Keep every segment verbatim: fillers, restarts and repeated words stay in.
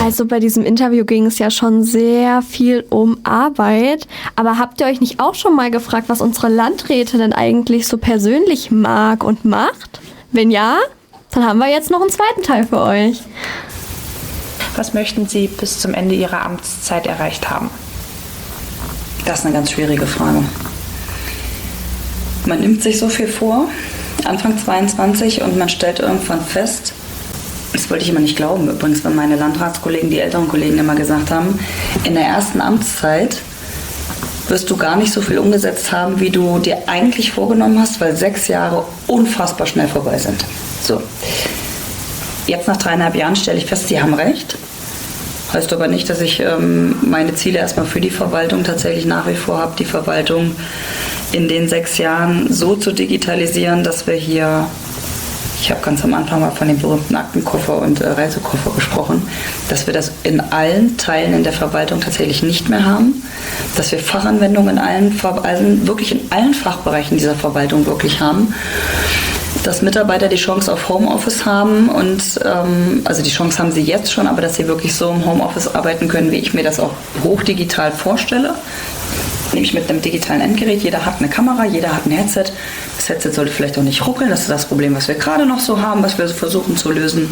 Also bei diesem Interview ging es ja schon sehr viel um Arbeit. Aber habt ihr euch nicht auch schon mal gefragt, was unsere Landräte denn eigentlich so persönlich mag und macht? Wenn ja, dann haben wir jetzt noch einen zweiten Teil für euch. Was möchten Sie bis zum Ende Ihrer Amtszeit erreicht haben? Das ist eine ganz schwierige Frage. Man nimmt sich so viel vor, Anfang zweiundzwanzig, und man stellt irgendwann fest, das wollte ich immer nicht glauben übrigens, wenn meine Landratskollegen, die älteren Kollegen immer gesagt haben, in der ersten Amtszeit wirst du gar nicht so viel umgesetzt haben, wie du dir eigentlich vorgenommen hast, weil sechs Jahre unfassbar schnell vorbei sind. So. Jetzt nach dreieinhalb Jahren stelle ich fest, sie haben recht. Heißt aber nicht, dass ich ähm, meine Ziele erstmal für die Verwaltung tatsächlich nach wie vor habe, die Verwaltung in den sechs Jahren so zu digitalisieren, dass wir hier, ich habe ganz am Anfang mal von dem berühmten Aktenkoffer und äh, Reisekoffer gesprochen, dass wir das in allen Teilen in der Verwaltung tatsächlich nicht mehr haben, dass wir Fachanwendungen in allen, also wirklich in allen Fachbereichen dieser Verwaltung wirklich haben, dass Mitarbeiter die Chance auf Homeoffice haben und ähm, also die Chance haben sie jetzt schon, aber dass sie wirklich so im Homeoffice arbeiten können, wie ich mir das auch hochdigital vorstelle. Nämlich mit einem digitalen Endgerät. Jeder hat eine Kamera, jeder hat ein Headset. Das Headset sollte vielleicht auch nicht ruckeln. Das ist das Problem, was wir gerade noch so haben, was wir versuchen zu lösen.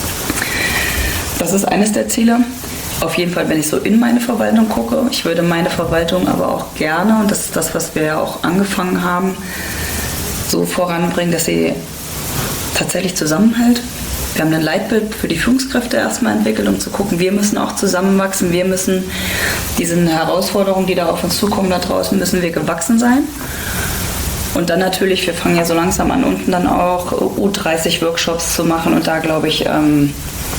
Das ist eines der Ziele. Auf jeden Fall, wenn ich so in meine Verwaltung gucke. Ich würde meine Verwaltung aber auch gerne, und das ist das, was wir ja auch angefangen haben, so voranbringen, dass sie tatsächlich zusammenhält. Wir haben ein Leitbild für die Führungskräfte erstmal entwickelt, um zu gucken, wir müssen auch zusammenwachsen, wir müssen diesen Herausforderungen, die da auf uns zukommen da draußen, müssen wir gewachsen sein. Und dann natürlich, wir fangen ja so langsam an, unten dann auch U dreißig Workshops zu machen und da glaube ich, ähm,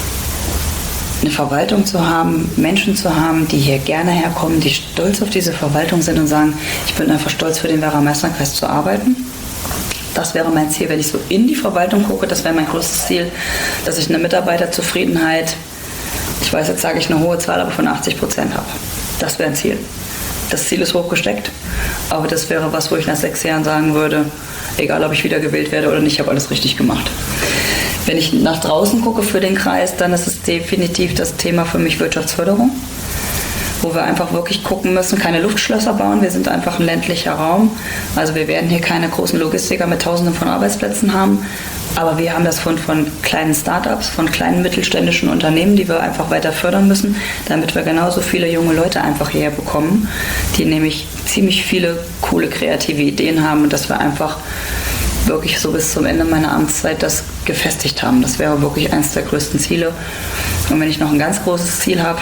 eine Verwaltung zu haben, Menschen zu haben, die hier gerne herkommen, die stolz auf diese Verwaltung sind und sagen, ich bin einfach stolz für den Werra-Meißner-Kreis zu arbeiten. Das wäre mein Ziel, wenn ich so in die Verwaltung gucke, das wäre mein größtes Ziel, dass ich eine Mitarbeiterzufriedenheit, ich weiß, jetzt sage ich eine hohe Zahl, aber von achtzig Prozent habe. Das wäre ein Ziel. Das Ziel ist hochgesteckt, aber das wäre was, wo ich nach sechs Jahren sagen würde, egal ob ich wieder gewählt werde oder nicht, ich habe alles richtig gemacht. Wenn ich nach draußen gucke für den Kreis, dann ist es definitiv das Thema für mich Wirtschaftsförderung, wo wir einfach wirklich gucken müssen, keine Luftschlösser bauen. Wir sind einfach ein ländlicher Raum. Also wir werden hier keine großen Logistiker mit Tausenden von Arbeitsplätzen haben. Aber wir haben das von, von kleinen Start-ups, von kleinen mittelständischen Unternehmen, die wir einfach weiter fördern müssen, damit wir genauso viele junge Leute einfach hierher bekommen, die nämlich ziemlich viele coole kreative Ideen haben und dass wir einfach wirklich so bis zum Ende meiner Amtszeit das gefestigt haben. Das wäre wirklich eines der größten Ziele. Und wenn ich noch ein ganz großes Ziel habe,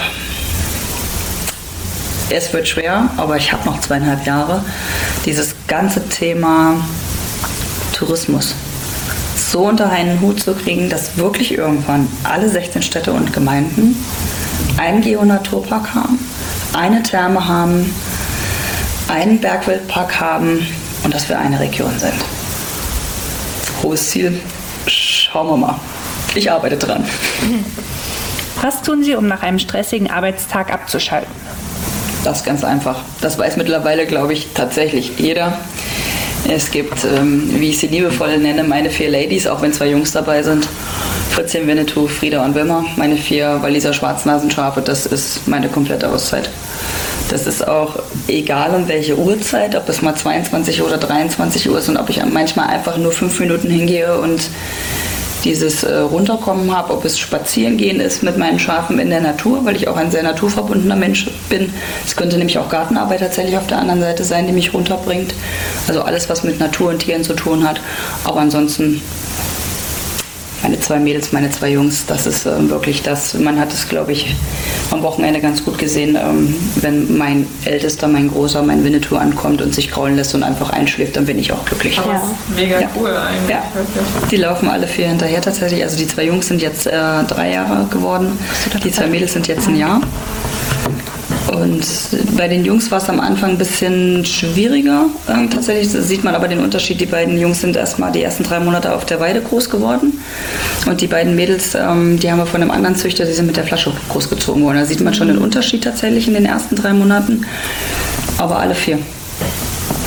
es wird schwer, aber ich habe noch zweieinhalb Jahre, dieses ganze Thema Tourismus so unter einen Hut zu kriegen, dass wirklich irgendwann alle sechzehn Städte und Gemeinden einen Geonaturpark haben, eine Therme haben, einen Bergwildpark haben und dass wir eine Region sind. Hohes Ziel, schauen wir mal. Ich arbeite dran. Was tun Sie, um nach einem stressigen Arbeitstag abzuschalten? Das ist ganz einfach. Das weiß mittlerweile, glaube ich, tatsächlich jeder. Es gibt, ähm, wie ich sie liebevoll nenne, meine vier Ladies, auch wenn zwei Jungs dabei sind. Fritzchen, Winnetou, Frieda und Wilma. Meine vier Walliser Schwarznasenschafe, das ist meine komplette Auszeit. Das ist auch egal um welche Uhrzeit, ob es mal zweiundzwanzig oder dreiundzwanzig Uhr ist und ob ich manchmal einfach nur fünf Minuten hingehe und dieses äh, Runterkommen habe, ob es Spazierengehen ist mit meinen Schafen in der Natur, weil ich auch ein sehr naturverbundener Mensch bin. Es könnte nämlich auch Gartenarbeit tatsächlich auf der anderen Seite sein, die mich runterbringt. Also alles, was mit Natur und Tieren zu tun hat. Aber ansonsten meine zwei Mädels, meine zwei Jungs, das ist äh, wirklich das. Man hat es, glaube ich, am Wochenende ganz gut gesehen, ähm, wenn mein Ältester, mein Großer, mein Winnetou ankommt und sich kraulen lässt und einfach einschläft, dann bin ich auch glücklich. Aber ja. Mega ja. Cool eigentlich. Ja. Die laufen alle vier hinterher tatsächlich. Also die zwei Jungs sind jetzt äh, drei Jahre geworden, die zwei Mädels sind jetzt ein Jahr. Und bei den Jungs war es am Anfang ein bisschen schwieriger. Ähm, tatsächlich sieht man aber den Unterschied. Die beiden Jungs sind erstmal die ersten drei Monate auf der Weide groß geworden. Und die beiden Mädels, ähm, die haben wir von einem anderen Züchter, die sind mit der Flasche großgezogen worden. Da sieht man schon den Unterschied tatsächlich in den ersten drei Monaten. Aber alle vier.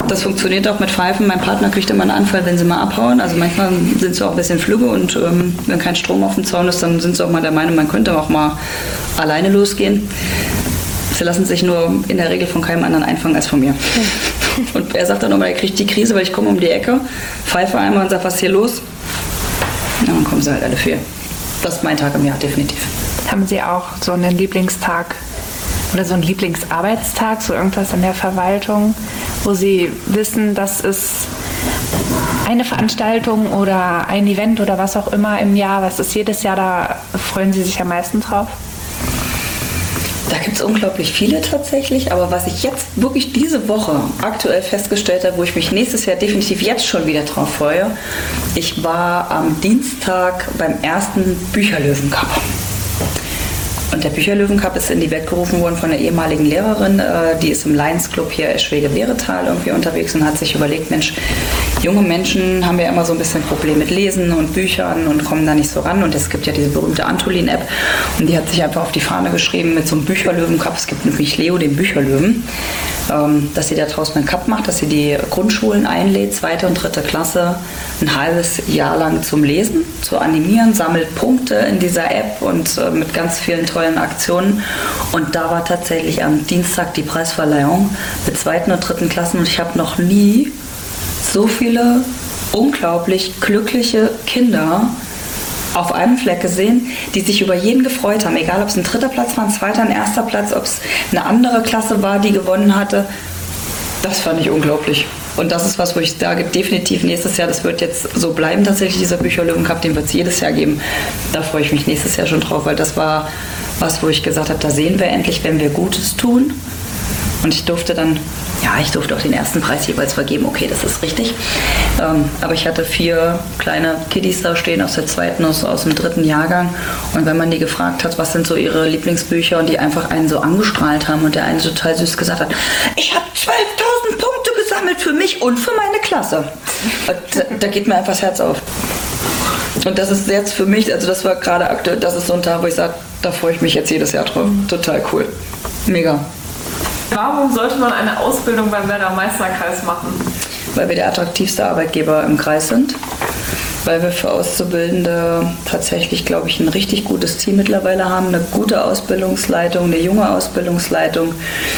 Das funktioniert auch mit Pfeifen. Mein Partner kriegt immer einen Anfall, wenn sie mal abhauen. Also manchmal sind sie auch ein bisschen flügge und ähm, wenn kein Strom auf dem Zaun ist, dann sind sie auch mal der Meinung, man könnte auch mal alleine losgehen. Sie lassen sich nur in der Regel von keinem anderen einfangen als von mir. Und er sagt dann immer, er kriegt die Krise, weil ich komme um die Ecke, pfeife einmal und sage, was ist hier los? Ja, dann kommen sie halt alle vier. Das ist mein Tag im Jahr, definitiv. Haben Sie auch so einen Lieblingstag oder so einen Lieblingsarbeitstag, so irgendwas in der Verwaltung, wo Sie wissen, das ist eine Veranstaltung oder ein Event oder was auch immer im Jahr, was ist jedes Jahr, da freuen Sie sich am meisten drauf? Da gibt es unglaublich viele tatsächlich, aber was ich jetzt wirklich diese Woche aktuell festgestellt habe, wo ich mich nächstes Jahr definitiv jetzt schon wieder drauf freue, ich war am Dienstag beim ersten Bücherlöwen-Cup. Und der Bücherlöwen-Cup ist in die Welt gerufen worden von einer ehemaligen Lehrerin, die ist im Lions Club hier Eschwege-Weretal irgendwie unterwegs und hat sich überlegt, Mensch, junge Menschen haben ja immer so ein bisschen Probleme mit Lesen und Büchern und kommen da nicht so ran. Und es gibt ja diese berühmte Antolin-App und die hat sich einfach auf die Fahne geschrieben mit so einem Bücherlöwen-Cup. Es gibt nämlich Leo, den Bücherlöwen, dass sie da draußen einen Cup macht, dass sie die Grundschulen einlädt, zweite und dritte Klasse, ein halbes Jahr lang zum Lesen, zu animieren, sammelt Punkte in dieser App und mit ganz vielen tollen Aktionen. Und da war tatsächlich am Dienstag die Preisverleihung mit zweiten und dritten Klassen und ich habe noch nie so viele unglaublich glückliche Kinder auf einem Fleck gesehen, die sich über jeden gefreut haben, egal ob es ein dritter Platz war, ein zweiter, ein erster Platz, ob es eine andere Klasse war, die gewonnen hatte. Das fand ich unglaublich. Und das ist was, wo ich sage, definitiv nächstes Jahr, das wird jetzt so bleiben tatsächlich, dieser Bücherlöwen-Cup, den wird es jedes Jahr geben. Da freue ich mich nächstes Jahr schon drauf, weil das war was, wo ich gesagt habe, da sehen wir endlich, wenn wir Gutes tun. Und ich durfte dann, ja, ich durfte auch den ersten Preis jeweils vergeben, okay, das ist richtig. Ähm, aber ich hatte vier kleine Kiddies da stehen aus der zweiten, aus, aus dem dritten Jahrgang. Und wenn man die gefragt hat, was sind so ihre Lieblingsbücher und die einfach einen so angestrahlt haben und der eine total süß gesagt hat, ich habe zwölftausend Punkte gesammelt für mich und für meine Klasse. Da, da geht mir einfach das Herz auf. Und das ist jetzt für mich, also das war gerade aktuell, das ist so ein Tag, wo ich sage, da freue ich mich jetzt jedes Jahr drauf. Total cool. Mega. Warum sollte man eine Ausbildung beim Werra-Meißner-Kreis machen? Weil wir der attraktivste Arbeitgeber im Kreis sind. Weil wir für Auszubildende tatsächlich, glaube ich, ein richtig gutes Team mittlerweile haben. Eine gute Ausbildungsleitung, eine junge Ausbildungsleitung.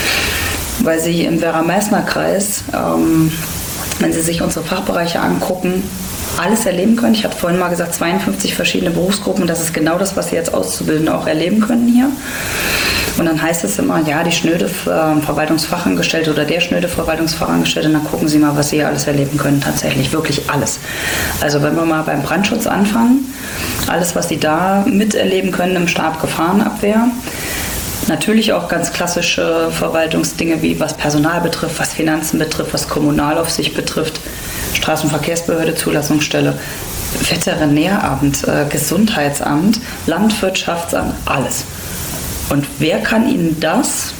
Weil sie im Werra-Meißner-Kreis, ähm, wenn Sie sich unsere Fachbereiche angucken, alles erleben können. Ich habe vorhin mal gesagt, zweiundfünfzig verschiedene Berufsgruppen. Das ist genau das, was Sie als Auszubildende auch erleben können hier. Und dann heißt es immer, ja, die schnöde Verwaltungsfachangestellte oder der schnöde Verwaltungsfachangestellte, dann gucken Sie mal, was Sie hier alles erleben können. Tatsächlich, wirklich alles. Also wenn wir mal beim Brandschutz anfangen, alles, was Sie da miterleben können im Stab Gefahrenabwehr. Natürlich auch ganz klassische Verwaltungsdinge, wie was Personal betrifft, was Finanzen betrifft, was Kommunalaufsicht betrifft, Straßenverkehrsbehörde, Zulassungsstelle, Veterinäramt, äh, Gesundheitsamt, Landwirtschaftsamt, alles. Und wer kann Ihnen das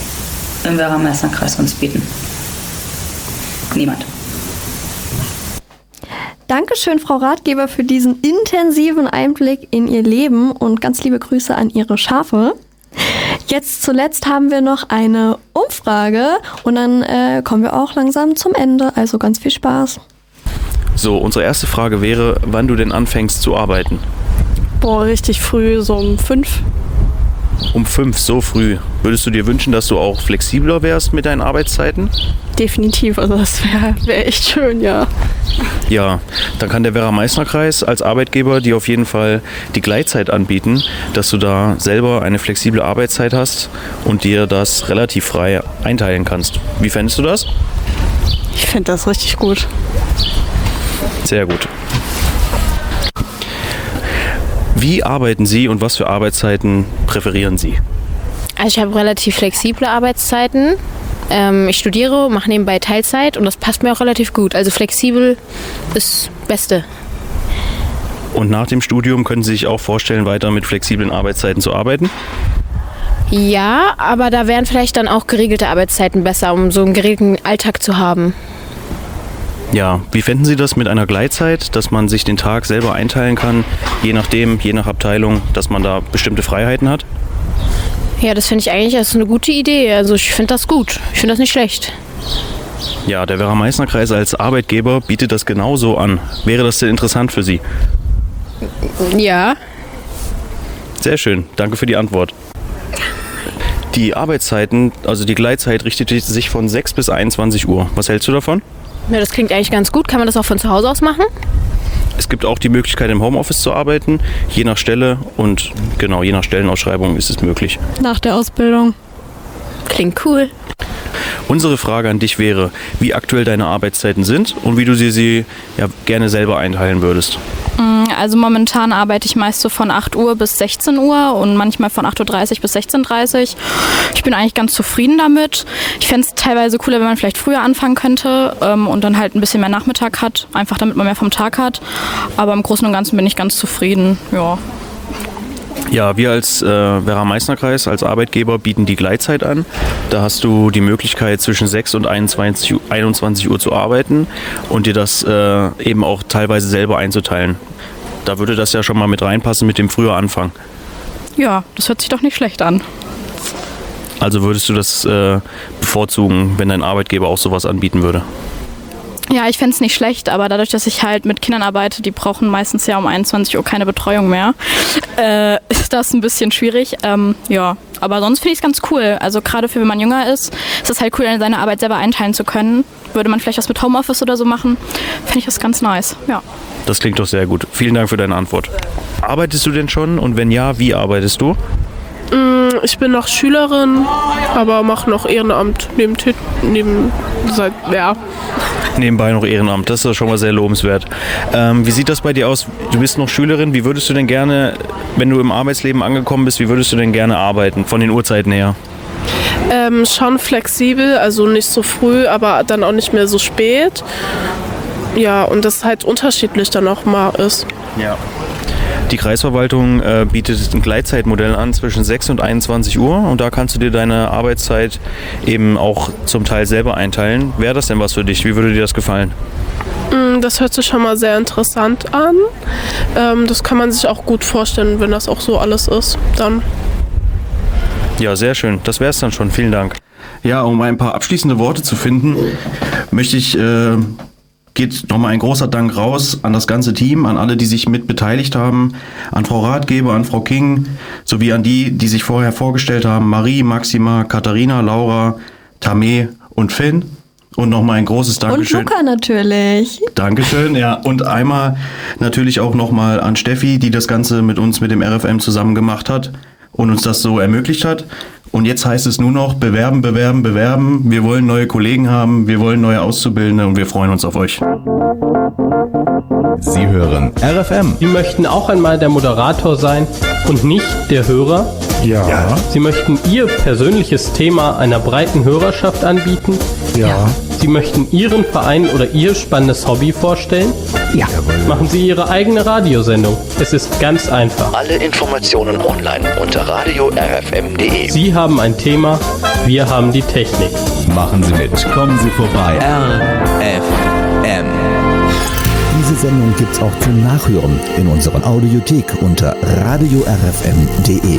im Werra-Meißner-Kreis uns bieten? Niemand. Dankeschön, Frau Ratgeber, für diesen intensiven Einblick in Ihr Leben und ganz liebe Grüße an Ihre Schafe. Jetzt zuletzt haben wir noch eine Umfrage und dann äh, kommen wir auch langsam zum Ende. Also ganz viel Spaß. So, unsere erste Frage wäre, wann du denn anfängst zu arbeiten? Boah, richtig früh, so um fünf. Um fünf, so früh. Würdest du dir wünschen, dass du auch flexibler wärst mit deinen Arbeitszeiten? Definitiv, also das wäre wär echt schön, ja. Ja, dann kann der Werra-Meißner-Kreis als Arbeitgeber dir auf jeden Fall die Gleitzeit anbieten, dass du da selber eine flexible Arbeitszeit hast und dir das relativ frei einteilen kannst. Wie fändest du das? Ich finde das richtig gut. Sehr gut. Wie arbeiten Sie und was für Arbeitszeiten präferieren Sie? Also ich habe relativ flexible Arbeitszeiten. Ähm, ich studiere, mache nebenbei Teilzeit und das passt mir auch relativ gut. Also flexibel ist das Beste. Und nach dem Studium können Sie sich auch vorstellen, weiter mit flexiblen Arbeitszeiten zu arbeiten? Ja, aber da wären vielleicht dann auch geregelte Arbeitszeiten besser, um so einen geregelten Alltag zu haben. Ja, wie fänden Sie das mit einer Gleitzeit, dass man sich den Tag selber einteilen kann, je nachdem, je nach Abteilung, dass man da bestimmte Freiheiten hat? Ja, das finde ich eigentlich das ist eine gute Idee. Also ich finde das gut. Ich finde das nicht schlecht. Ja, der Werra-Meißner-Kreis als Arbeitgeber bietet das genauso an. Wäre das denn interessant für Sie? Ja. Sehr schön, danke für die Antwort. Die Arbeitszeiten, also die Gleitzeit, richtet sich von sechs bis einundzwanzig Uhr. Was hältst du davon? Ja, das klingt eigentlich ganz gut. Kann man das auch von zu Hause aus machen? Es gibt auch die Möglichkeit, im Homeoffice zu arbeiten, je nach Stelle und genau, je nach Stellenausschreibung ist es möglich. Nach der Ausbildung. Klingt cool. Unsere Frage an dich wäre, wie aktuell deine Arbeitszeiten sind und wie du sie, sie ja, gerne selber einteilen würdest. Also momentan arbeite ich meist so von acht Uhr bis sechzehn Uhr und manchmal von acht Uhr dreißig bis sechzehn Uhr dreißig. Ich bin eigentlich ganz zufrieden damit. Ich fände es teilweise cooler, wenn man vielleicht früher anfangen könnte ähm, und dann halt ein bisschen mehr Nachmittag hat, einfach damit man mehr vom Tag hat. Aber im Großen und Ganzen bin ich ganz zufrieden, ja. Ja, wir als äh, Werra-Meißner-Kreis, als Arbeitgeber bieten die Gleitzeit an. Da hast du die Möglichkeit, zwischen sechs und einundzwanzig Uhr zu arbeiten und dir das äh, eben auch teilweise selber einzuteilen. Da würde das ja schon mal mit reinpassen mit dem früher Anfang. Ja, das hört sich doch nicht schlecht an. Also würdest du das äh, bevorzugen, wenn dein Arbeitgeber auch sowas anbieten würde? Ja, ich fände es nicht schlecht, aber dadurch, dass ich halt mit Kindern arbeite, die brauchen meistens ja um einundzwanzig Uhr keine Betreuung mehr, äh, ist das ein bisschen schwierig. Ähm, ja, aber sonst finde ich es ganz cool. Also gerade für, wenn man jünger ist, ist es halt cool, seine Arbeit selber einteilen zu können. Würde man vielleicht was mit Homeoffice oder so machen, finde ich das ganz nice, ja. Das klingt doch sehr gut. Vielen Dank für deine Antwort. Arbeitest du denn schon und wenn ja, wie arbeitest du? Ich bin noch Schülerin, aber mache noch Ehrenamt neben, neben seit, ja. Nebenbei noch Ehrenamt, das ist schon mal sehr lobenswert. Ähm, wie sieht das bei dir aus? Du bist noch Schülerin, wie würdest du denn gerne, wenn du im Arbeitsleben angekommen bist, wie würdest du denn gerne arbeiten, von den Uhrzeiten her? Ähm, schon flexibel, also nicht so früh, aber dann auch nicht mehr so spät. Ja, und das halt unterschiedlich dann auch mal ist. Ja. Die Kreisverwaltung äh, bietet ein Gleitzeitmodell an zwischen sechs und einundzwanzig Uhr und da kannst du dir deine Arbeitszeit eben auch zum Teil selber einteilen. Wäre das denn was für dich? Wie würde dir das gefallen? Das hört sich schon mal sehr interessant an. Ähm, das kann man sich auch gut vorstellen, wenn das auch so alles ist. Dann. Ja, sehr schön. Das wäre es dann schon. Vielen Dank. Ja, um ein paar abschließende Worte zu finden, möchte ich... Äh, geht nochmal ein großer Dank raus an das ganze Team, an alle, die sich mit beteiligt haben, an Frau Ratgeber, an Frau King, sowie an die, die sich vorher vorgestellt haben, Marie, Maxima, Katharina, Laura, Tamé und Finn. Und nochmal ein großes Dankeschön. Und Luca natürlich. Dankeschön, ja. Und einmal natürlich auch nochmal an Steffi, die das Ganze mit uns, mit dem R F M zusammen gemacht hat und uns das so ermöglicht hat. Und jetzt heißt es nur noch bewerben, bewerben, bewerben. Wir wollen neue Kollegen haben, wir wollen neue Auszubildende und wir freuen uns auf euch. Sie hören R F M. Sie möchten auch einmal der Moderator sein und nicht der Hörer? Ja. ja. Sie möchten Ihr persönliches Thema einer breiten Hörerschaft anbieten? Ja. Sie möchten Ihren Verein oder Ihr spannendes Hobby vorstellen? Ja. Machen Sie Ihre eigene Radiosendung. Es ist ganz einfach. Alle Informationen online unter radio r f m punkt d e. Sie haben ein Thema, wir haben die Technik. Machen Sie mit, kommen Sie vorbei. R F M. Diese Sendung gibt's auch zum Nachhören in unserer Audiothek unter radio r f m punkt d e.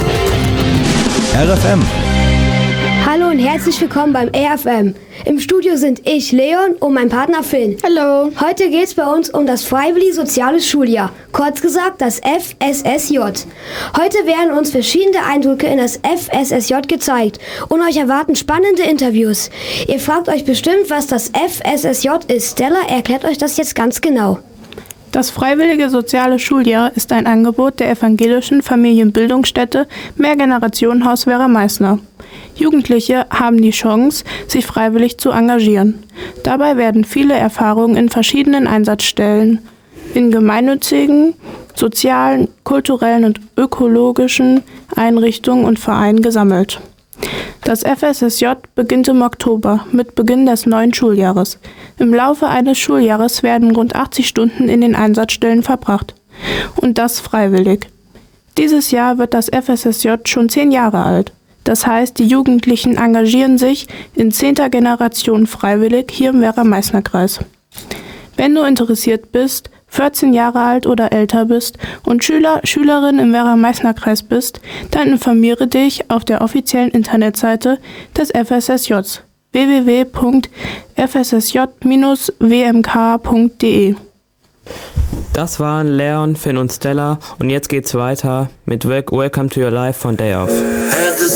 R F M. Hallo und herzlich willkommen beim R F M. Im Studio sind ich, Leon, und mein Partner Finn. Hallo. Heute geht es bei uns um das Freiwillige Soziales Schuljahr, kurz gesagt das F S S J. Heute werden uns verschiedene Eindrücke in das F S S J gezeigt und euch erwarten spannende Interviews. Ihr fragt euch bestimmt, was das F S S J ist. Stella erklärt euch das jetzt ganz genau. Das Freiwillige Soziale Schuljahr ist ein Angebot der evangelischen Familienbildungsstätte Mehrgenerationenhaus Werra-Meißner. Jugendliche haben die Chance, sich freiwillig zu engagieren. Dabei werden viele Erfahrungen in verschiedenen Einsatzstellen, in gemeinnützigen, sozialen, kulturellen und ökologischen Einrichtungen und Vereinen gesammelt. Das F S S J beginnt im Oktober mit Beginn des neuen Schuljahres. Im Laufe eines Schuljahres werden rund achtzig Stunden in den Einsatzstellen verbracht. Und das freiwillig. Dieses Jahr wird das F S S J schon zehn Jahre alt. Das heißt, die Jugendlichen engagieren sich in zehnter Generation freiwillig hier im Werra-Meißner-Kreis. Wenn du interessiert bist, vierzehn Jahre alt oder älter bist und Schüler, Schülerin im Werra-Meißner-Kreis bist, dann informiere dich auf der offiziellen Internetseite des F S S J w w w punkt f s s j dash w m k punkt d e. Das waren Leon, Finn und Stella und jetzt geht's weiter mit Welcome to Your Life von Day Off.